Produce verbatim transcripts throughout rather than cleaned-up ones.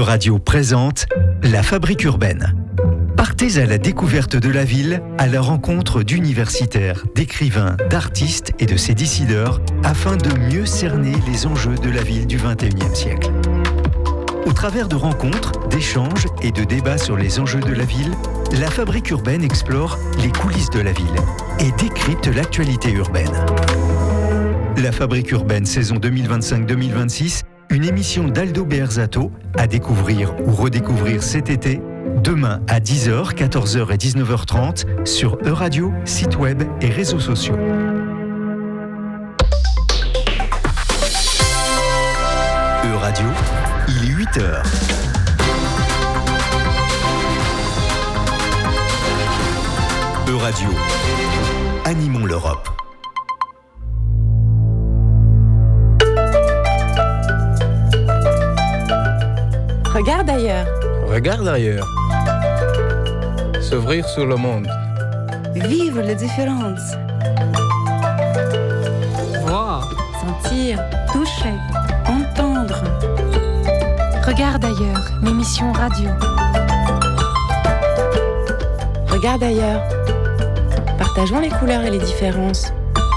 Euradio présente La Fabrique urbaine. Partez à la découverte de la ville, à la rencontre d'universitaires, d'écrivains, d'artistes et de ses décideurs, afin de mieux cerner les enjeux de la ville du vingt et unième siècle. Au travers de rencontres, d'échanges et de débats sur les enjeux de la ville, La Fabrique urbaine explore les coulisses de la ville et décrypte l'actualité urbaine. La Fabrique urbaine saison deux mille vingt-cinq deux mille vingt-six, une émission d'Aldo Beerzato à découvrir ou redécouvrir cet été, demain à dix heures, quatorze heures et dix-neuf heures trente sur Euradio, site web et réseaux sociaux. Euradio, il est huit heures. Euradio, animons l'Europe. Regarde ailleurs. Regarde ailleurs. S'ouvrir sur le monde. Vivre les différences. Voir. Sentir. Toucher. Entendre. Regarde ailleurs, l'émission radio. Regarde ailleurs. Partageons les couleurs et les différences.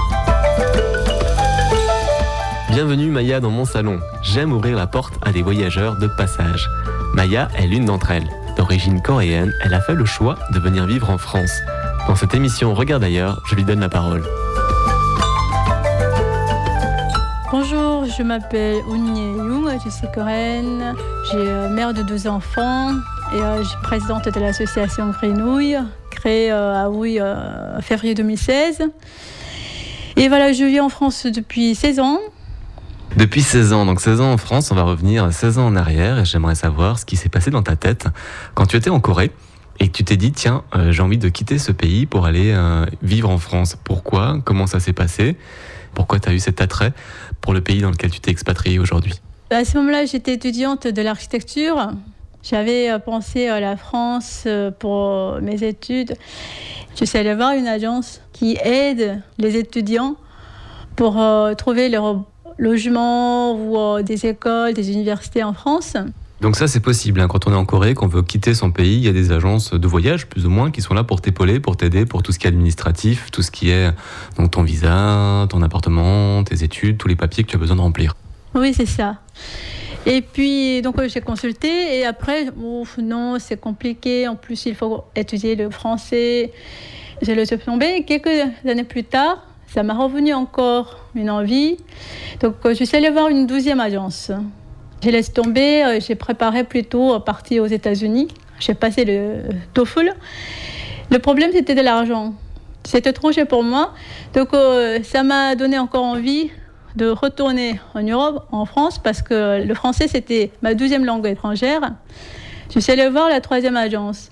Bienvenue Maya dans mon salon. J'aime ouvrir la porte à des voyageurs de passage. Maya est l'une d'entre elles. D'origine coréenne, elle a fait le choix de venir vivre en France. Dans cette émission Regarde ailleurs, je lui donne la parole. Bonjour, je m'appelle Eun Ye-young, je suis coréenne, j'ai euh, mère de deux enfants et euh, je suis présidente de l'association Grenouille, créée euh, à Houille euh, en février deux mille seize. Et voilà, je vis en France depuis seize ans. Depuis seize ans, donc seize ans en France, on va revenir seize ans en arrière et j'aimerais savoir ce qui s'est passé dans ta tête quand tu étais en Corée et que tu t'es dit tiens, euh, j'ai envie de quitter ce pays pour aller euh, vivre en France. Pourquoi ? Comment ça s'est passé ? Pourquoi tu as eu cet attrait pour le pays dans lequel tu t'es expatriée aujourd'hui ? À ce moment-là, j'étais étudiante de l'architecture. J'avais pensé à la France pour mes études. Je suis allée voir une agence qui aide les étudiants pour euh, trouver leur logement ou euh, des écoles, des universités en France. Donc ça c'est possible, hein. Quand on est en Corée, qu'on veut quitter son pays, il y a des agences de voyage plus ou moins qui sont là pour t'épauler, pour t'aider pour tout ce qui est administratif, tout ce qui est donc ton visa, ton appartement, tes études, tous les papiers que tu as besoin de remplir. Oui, c'est ça. Et puis donc j'ai consulté et après ouf, non, c'est compliqué, en plus il faut étudier le français. J'ai laissé tomber. Quelques années plus tard, ça m'a revenu encore une envie. Donc je suis allée voir une douzième agence. J'ai laissé tomber, j'ai préparé plutôt partir aux États-Unis. J'ai passé le TOEFL. Le problème, c'était de l'argent. C'était trop cher pour moi. Donc, euh, ça m'a donné encore envie de retourner en Europe, en France, parce que le français, c'était ma douzième langue étrangère. Je suis allée voir la troisième agence.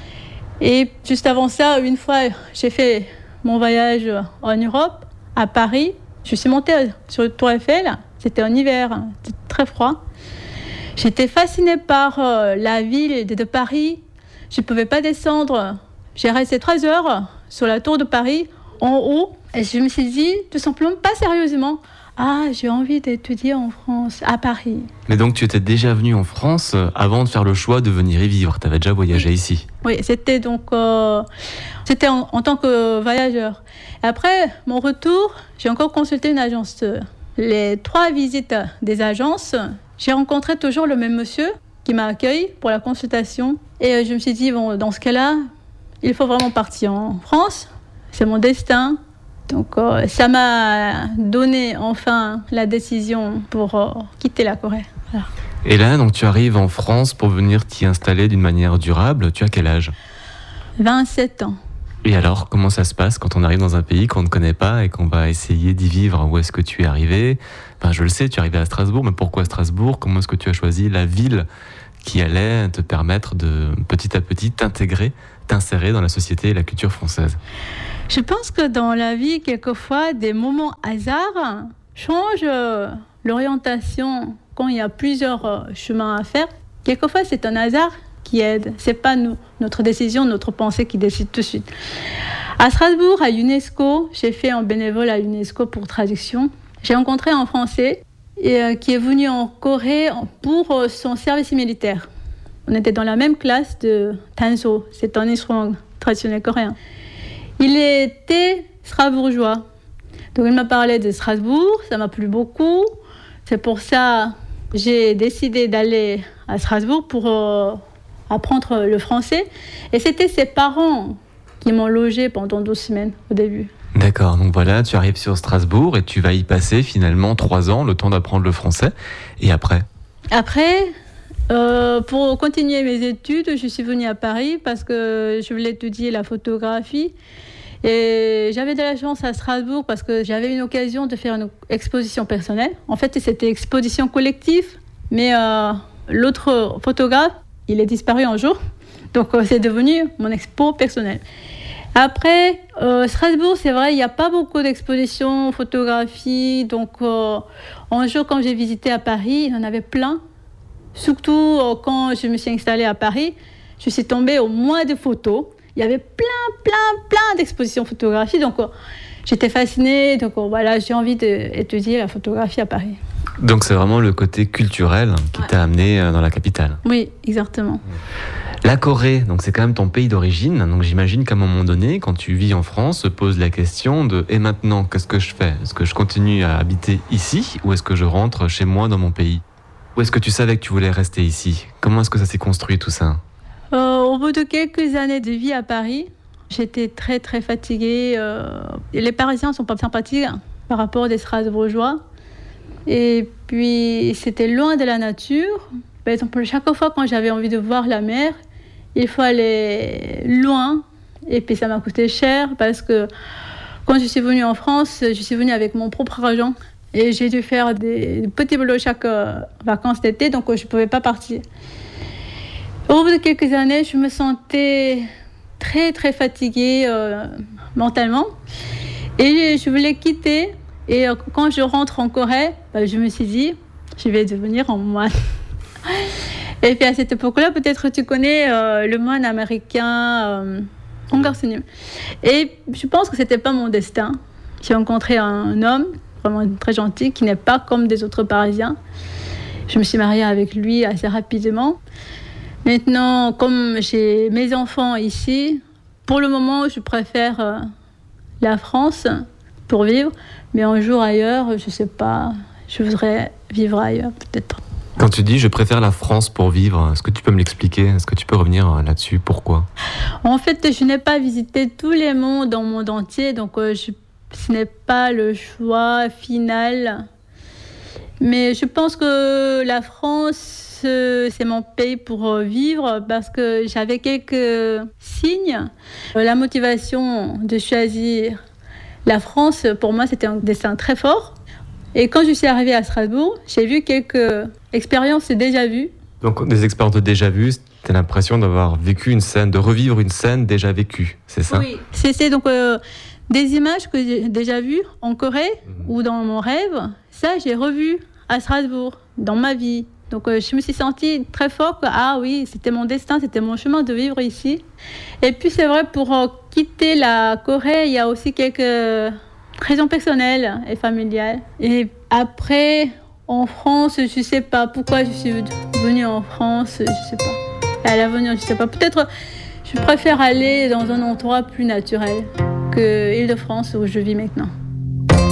Et juste avant ça, une fois, j'ai fait mon voyage en Europe, à Paris. Je suis montée sur le Tour Eiffel. C'était en hiver, c'était très froid. J'étais fascinée par euh, la ville de Paris. Je ne pouvais pas descendre. J'ai resté trois heures sur la tour de Paris, en haut. Et je me suis dit, tout simplement, pas sérieusement, ah, j'ai envie d'étudier en France, à Paris. Mais donc tu étais déjà venue en France avant de faire le choix de venir y vivre. Tu avais déjà voyagé oui. ici. Oui, c'était donc euh, c'était en, en tant que voyageur. Et après mon retour, j'ai encore consulté une agence. Les trois visites des agences, j'ai rencontré toujours le même monsieur qui m'a accueilli pour la consultation. Et je me suis dit, bon, dans ce cas-là, il faut vraiment partir en France. C'est mon destin. Donc, euh, ça m'a donné enfin la décision pour euh, quitter la Corée. Voilà. Et là, donc, tu arrives en France pour venir t'y installer d'une manière durable. Tu as quel âge ? vingt-sept ans. Et alors, comment ça se passe quand on arrive dans un pays qu'on ne connaît pas et qu'on va essayer d'y vivre ? Où est-ce que tu es arrivé ? Enfin, je le sais, tu es arrivé à Strasbourg, mais pourquoi Strasbourg ? Comment est-ce que tu as choisi la ville qui allait te permettre de, petit à petit, t'intégrer, t'insérer dans la société et la culture française ? Je pense que dans la vie, quelquefois, des moments hasard changent l'orientation quand il y a plusieurs chemins à faire. Quelquefois, c'est un hasard qui aide. C'est pas nous, notre décision, notre pensée qui décide tout de suite. À Strasbourg, à UNESCO, j'ai fait un bénévole à UNESCO pour traduction. J'ai rencontré un Français et euh, qui est venu en Corée pour euh, son service militaire. On était dans la même classe de tanso, c'est un instrument traditionnel coréen. Il était strasbourgeois. Donc il m'a parlé de Strasbourg, ça m'a plu beaucoup. C'est pour ça que j'ai décidé d'aller à Strasbourg pour euh, apprendre le français. Et c'était ses parents qui m'ont logé pendant douze semaines au début. D'accord, donc voilà, tu arrives sur Strasbourg et tu vas y passer finalement trois ans, le temps d'apprendre le français. Et après ? Après, euh, pour continuer mes études, je suis venue à Paris parce que je voulais étudier la photographie. Et j'avais de la chance à Strasbourg parce que j'avais une occasion de faire une exposition personnelle. En fait, c'était exposition collective, mais euh, l'autre photographe, il est disparu un jour. Donc, euh, c'est devenu mon expo personnelle. Après, euh, Strasbourg, c'est vrai, il n'y a pas beaucoup d'expositions, photographies. Donc, euh, un jour, quand j'ai visité à Paris, il y en avait plein. Surtout euh, quand je me suis installée à Paris, je suis tombée au mois de photos. Il y avait plein, plein, plein d'expositions photographiques. Donc, euh, j'étais fascinée. Donc, euh, voilà, j'ai envie d'étudier la photographie à Paris. Donc, c'est vraiment le côté culturel qui ouais. t'a amené dans la capitale. Oui, exactement. La Corée, donc c'est quand même ton pays d'origine. Donc, j'imagine qu'à un moment donné, quand tu vis en France, se pose la question de « Et maintenant, qu'est-ce que je fais ? Est-ce que je continue à habiter ici ou est-ce que je rentre chez moi dans mon pays ?» Ou est-ce que tu savais que tu voulais rester ici ? Comment est-ce que ça s'est construit tout ça ? Euh, au bout de quelques années de vie à Paris, j'étais très très fatiguée. Euh, les Parisiens ne sont pas sympathiques par rapport aux Strasbourgeois. Et puis, c'était loin de la nature. Par exemple, chaque fois quand j'avais envie de voir la mer, il faut aller loin. Et puis, ça m'a coûté cher parce que quand je suis venue en France, je suis venue avec mon propre argent. Et j'ai dû faire des petits boulots chaque euh, vacances d'été, donc je ne pouvais pas partir. Au bout de quelques années, je me sentais très, très fatiguée euh, mentalement. Et je voulais quitter. Et euh, quand je rentre en Corée, bah, je me suis dit, je vais devenir un moine. Et puis à cette époque-là, peut-être tu connais euh, le moine américain euh, Hong Kong. Et je pense que ce n'était pas mon destin. J'ai rencontré un homme vraiment très gentil qui n'est pas comme des autres Parisiens. Je me suis mariée avec lui assez rapidement. Maintenant, comme j'ai mes enfants ici, pour le moment, je préfère euh, la France pour vivre. Mais un jour ailleurs, je ne sais pas, je voudrais vivre ailleurs peut-être. Quand tu dis « je préfère la France pour vivre », est-ce que tu peux me l'expliquer ? Est-ce que tu peux revenir là-dessus ? Pourquoi ? En fait, je n'ai pas visité tous les mondes dans le monde entier, donc euh, je, ce n'est pas le choix final. Mais je pense que la France, c'est mon pays pour vivre parce que j'avais quelques signes. La motivation de choisir la France, pour moi, c'était un destin très fort. Et quand je suis arrivée à Strasbourg, j'ai vu quelques expériences déjà vues. Donc, des expériences de déjà vues, tu as l'impression d'avoir vécu une scène, de revivre une scène déjà vécue, c'est ça ? Oui, c'est, c'est donc euh, des images que j'ai déjà vues en Corée mmh. ou dans mon rêve. Ça, j'ai revu à Strasbourg, dans ma vie. Donc, euh, je me suis sentie très fort que, ah oui, c'était mon destin, c'était mon chemin de vivre ici. Et puis, c'est vrai, pour euh, quitter la Corée, il y a aussi quelques raisons personnelles et familiales. Et après, en France, je ne sais pas pourquoi je suis venue en France, je ne sais pas. À l'avenir, je ne sais pas. Peut-être, je préfère aller dans un endroit plus naturel que Île-de-France où je vis maintenant.